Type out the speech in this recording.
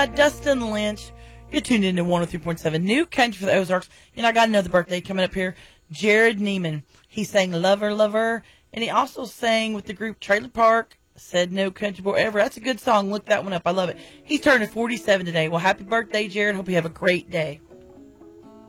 by Dustin Lynch. You're tuned into 103.7 New Country for the Ozarks. I got another birthday coming up here. Jared Neiman. He sang Lover, Lover. And he also sang with the group Trailer Park. Said No Country Boy Ever. That's a good song. Look that one up. I love it. He's turning 47 today. Well, happy birthday, Jared. Hope you have a great day.